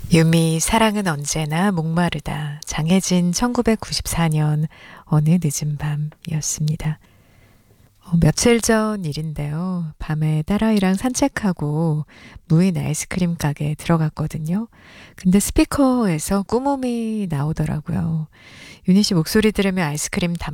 유미 사랑은 언제나 목마르다. 장혜진 1994년 어느 늦은 밤이었습니다. 며칠 전 일인데요. 밤에 딸아이랑 산책하고 무인 아이스크림 가게에 들어갔거든요. 근데 스피커에서 꾸mom이 나오더라고요. 유니 씨 목소리 들으면 아이스크림